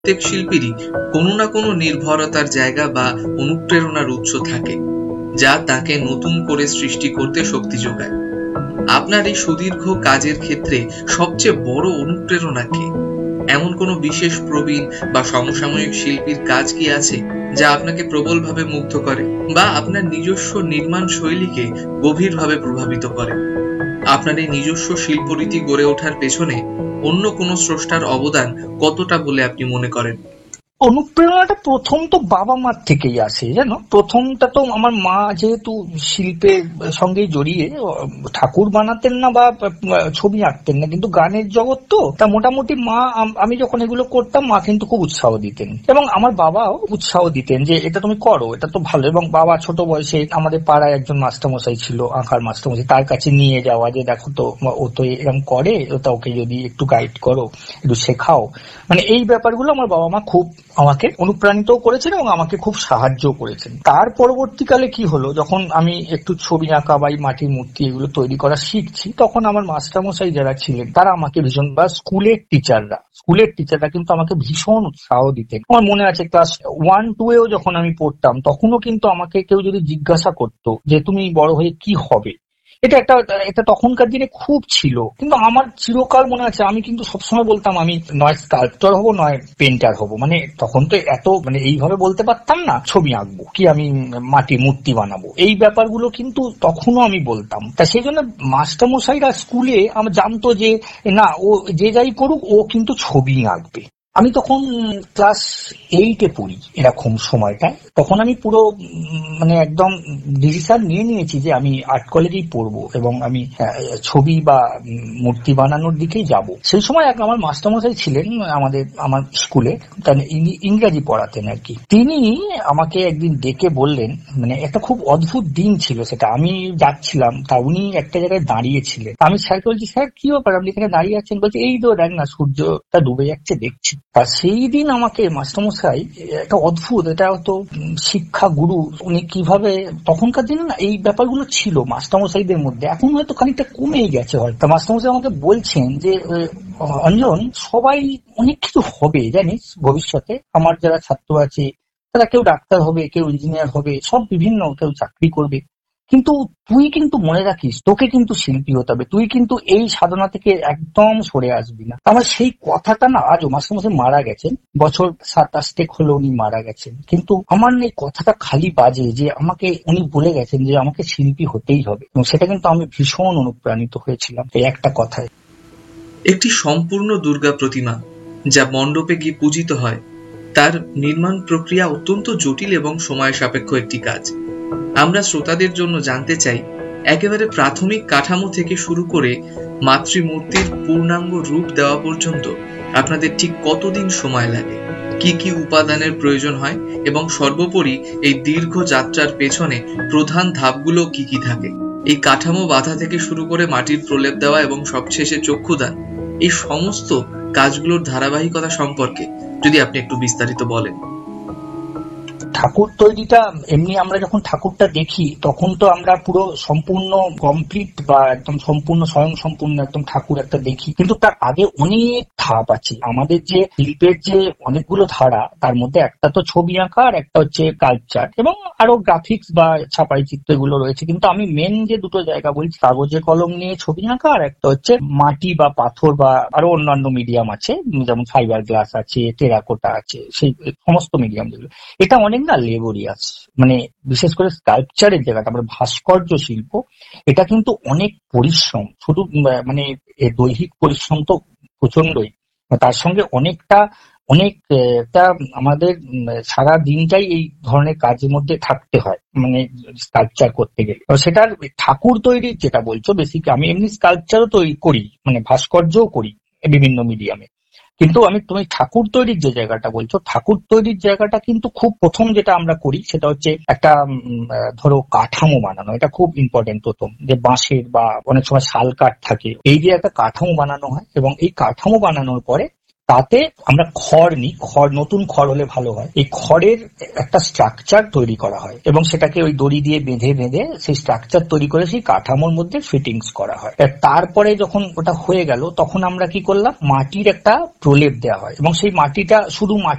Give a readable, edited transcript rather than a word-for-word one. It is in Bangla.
প্রত্যেক শিল্পীরই কোনো না কোনো নির্ভরতার জায়গা বা অনুপ্রেরণার উৎস থাকে, যা তাকে নতুন করে সৃষ্টি করতে শক্তি যোগায়। আপনার এই সুদীর্ঘ কাজের ক্ষেত্রে সবচেয়ে বড় অনুপ্রেরণা কে? এমন কোনো বিশেষ প্রবীণ বা সমসাময়িক শিল্পীর কাজ কি আছে যা আপনাকে প্রবলভাবে মুগ্ধ করে বা আপনার নিজস্ব নির্মাণ শৈলীকে গভীরভাবে প্রভাবিত করে? আপনার এই নিজস্ব শিল্পরীতি গড়ে ওঠার পেছনে অন্য কোনো স্রষ্টার অবদান কতটা বলে আপনি মনে করেন? অনুপ্রেরণাটা প্রথম তো বাবা মার থেকেই আসে, জানো। প্রথমটা তো আমার মা যেহেতু শিল্পের সঙ্গেই জড়িয়ে, ঠাকুর বানাতেন না বা ছবি আঁকতেন না, কিন্তু গানের জগৎ তো তা মোটামুটি মা, আমি যখন এগুলো করতাম মা কিন্তু খুব উৎসাহ দিতেন, এবং আমার বাবাও উৎসাহ দিতেন যে এটা তুমি করো, এটা তো ভালো। এবং বাবা ছোট বয়সে আমাদের পাড়ায় একজন মাস্টারমশাই ছিল, আঁকার মাস্টারমশাই, তার কাছে নিয়ে যাওয়া যে দেখো তো ও তো এরকম করে, তা ওকে যদি একটু গাইড করো, একটু শেখাও। মানে এই ব্যাপারগুলো আমার বাবা মা খুব আমাকে অনুপ্রাণিত করেছেন এবং আমাকে খুব সাহায্য করেছেন। তার পরবর্তীকালে কি হলো, যখন আমি একটু ছবি আঁকা বা মাটির মূর্তি এগুলো তৈরি করা শিখছি, তখন আমার মাস্টারমশাই যারা ছিলেন তারা আমাকে ভীষণ, বা স্কুলের টিচাররা কিন্তু আমাকে ভীষণ উৎসাহ দিতেন। আমার মনে আছে ক্লাস 1-2-এও যখন আমি পড়তাম, তখনও কিন্তু আমাকে কেউ যদি জিজ্ঞাসা করতো যে তুমি বড় হয়ে কি হবে, এটা তখনকার দিনে খুব ছিল। কিন্তু আমার চিরকাল মনে আছে, আমি কিন্তু সবসময় বলতাম আমি নয় স্কাল্পচার হব নয় পেন্টার হব। মানে তখন তো এত এইভাবে বলতে পারতাম না ছবি আঁকবো কি আমি মাটির মূর্তি বানাবো, এই ব্যাপারগুলো কিন্তু তখনও আমি বলতাম। তা সেই জন্য মাস্টারমশাইরা স্কুলে আমার জানতো যে না, ও যে যাই করুক ও কিন্তু ছবি আঁকবে। আমি তখন ক্লাস 8-এ পড়ি, এরকম সময়টায়। তখন আমি পুরো একদম ডিসিশন নিয়ে নিয়েছি যে আমি আর্ট কলেজেই পড়বো এবং আমি ছবি বা মূর্তি বানানোর দিকেই যাব। সেই সময় আমার মাস্টারমশাই ছিলেন আমার স্কুলে, ইংরাজি পড়াতেন আর কি। তিনি আমাকে একদিন ডেকে বললেন, একটা খুব অদ্ভুত দিন ছিল সেটা, আমি যাচ্ছিলাম, তা উনি একটা জায়গায় দাঁড়িয়েছিলেন। আমি স্যারকে বলছি, স্যার কি ব্যাপার আপনি এখানে দাঁড়িয়ে আছেন? বলছে এই তো দেখ না, সূর্যটা ডুবে যাচ্ছে দেখছি। আর সেই দিন আমাকে মাস্টারমশাই একটা অদ্ভুত, এটা তো শিক্ষা গুরু, উনি কিভাবে, তখনকার দিনে না এই ব্যাপারগুলো ছিল মাস্টারমশাইদের মধ্যে, এখন হয়তো খানিকটা কমে গেছে হয়তো। মাস্টারমশাই আমাকে বলছেন যে অঞ্জন, সবাই অনেক কিছু হবে জানিস ভবিষ্যতে, আমার যারা ছাত্র আছে তারা কেউ ডাক্তার হবে, কেউ ইঞ্জিনিয়ার হবে, সব বিভিন্ন, কেউ চাকরি করবে, কিন্তু তুই কিন্তু মনে রাখিস তোকে কিন্তু শিল্পী হতে হবে, তুই কিন্তু এই সাধনা থেকে একদম সরে আসবি না। আমার সেই কথাটা না, আজও মাস্টারমশাই মারা গেছেন, বছর 27 হলো উনি মারা গেছেন, কিন্তু আমার এই কথাটা খালি বাজে যে আমাকে উনি বলে গেছেন যে আমাকে শিল্পী হতেই হবে, এবং সেটা কিন্তু আমি ভীষণ অনুপ্রাণিত হয়েছিলাম এই একটা কথায়। একটি সম্পূর্ণ দুর্গা প্রতিমা যা মণ্ডপে গিয়ে পূজিত হয়, তার নির্মাণ প্রক্রিয়া অত্যন্ত জটিল এবং সময় সাপেক্ষ একটি কাজ। আমরা শ্রোতাদের জন্য জানতে চাই, একেবারে প্রাথমিক কাঠামো থেকে শুরু করে মাতৃমূর্তির পূর্ণাঙ্গ রূপ দেওয়া পর্যন্ত আপনাদের ঠিক কতদিন সময় লাগে, কি কি উপাদানের প্রয়োজন হয়, এবং সর্বোপরি এই দীর্ঘ যাত্রার পেছনে প্রধান ধাপগুলো কি কি থাকে। এই কাঠামো বাঁধা থেকে শুরু করে মাটির প্রলেপ দেওয়া এবং সবশেষে চক্ষুদান, এই সমস্ত কাজগুলোর ধারাবাহিকতা সম্পর্কে যদি আপনি একটু বিস্তারিত বলেন। ঠাকুর তৈরিটা এমনি আমরা যখন ঠাকুরটা দেখি তখন তো আমরা পুরো সম্পূর্ণ কমপ্লিট বা একদম সম্পূর্ণ স্বয়ং সম্পূর্ণ একদম ঠাকুর একটা দেখি, কিন্তু তার আগে অনেক ধাপ আছে। আমাদের যে শিল্পের যে অনেকগুলো ধারা, তার মধ্যে একটা তো ছবি আঁকা আর একটা হচ্ছে কালচার, এবং আরো গ্রাফিক্স বা ছাপাই চিত্র এগুলো রয়েছে। কিন্তু আমি মেন যে দুটো জায়গা বলছি, কাগজে কলম নিয়ে ছবি আঁকা, আর একটা হচ্ছে মাটি বা পাথর বা আরো অন্যান্য মিডিয়াম আছে, যেমন ফাইবার গ্লাস আছে, টেরাকোটা আছে, সেই সমস্ত মিডিয়াম যেগুলো, এটা অনেক না লেবোরিয়াস। বিশেষ করে স্কাল্পচারের জায়গাটা, ভাস্কর্য শিল্প, এটা কিন্তু অনেক পরিশ্রম, শুধু দৈহিক পরিশ্রম তো প্রচন্ডই, তার সঙ্গে অনেকটা আমাদের সারা দিনটাই এই ধরনের কাজের মধ্যে থাকতে হয়, স্কাল্পচার করতে গেলে। সেটার ঠাকুর তৈরির যেটা বলছো, বেসিক আমি এমনি স্কাল্পচারও তৈরি করি, ভাস্কর্যও করি বিভিন্ন মিডিয়ামে, কিন্তু তুমি ঠাকুর তৈরির যে জায়গাটা বলছো, ঠাকুর তৈরির জায়গাটা কিন্তু খুব প্রথম যেটা আমরা করি সেটা হচ্ছে একটা ধরো কাঠামো বানানো, এটা খুব ইম্পর্টেন্ট। প্রথম যে বাঁশের বা অনেক সময় শাল কাঠ থাকে, এই যে একটা কাঠামো বানানো হয়, এবং এই কাঠামো বানানোর পরে তাতে আমরা খড় নিই, নতুন খড় হলে ভালো হয়। এই খড়ের একটা স্ট্রাকচার তৈরি করা হয় এবং সেটাকে ওই দড়ি দিয়ে বেঁধে বেঁধে সেই স্ট্রাকচার তৈরি করে সেই কাঠামোর মধ্যে ফিটিংস করা হয়। তারপরে যখন ওটা হয়ে গেল তখন আমরা কি করলাম, মাটির একটা প্রলেপ দেওয়া হয় এবং সেই মাটিটা শুধু